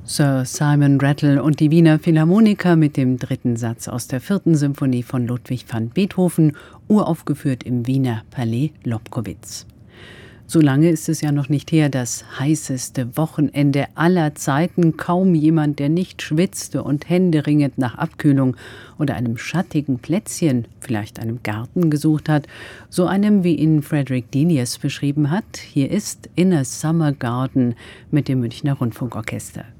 Sir Simon Rattle und die Wiener Philharmoniker mit dem 3. Satz aus der 4. Symphonie von Ludwig van Beethoven, uraufgeführt im Wiener Palais Lobkowitz. So lange ist es ja noch nicht her, das heißeste Wochenende aller Zeiten. Kaum jemand, der nicht schwitzte und händeringend nach Abkühlung oder einem schattigen Plätzchen, vielleicht einem Garten, gesucht hat. So einem, wie ihn Frederick Delius beschrieben hat. Hier ist In a Summer Garden mit dem Münchner Rundfunkorchester.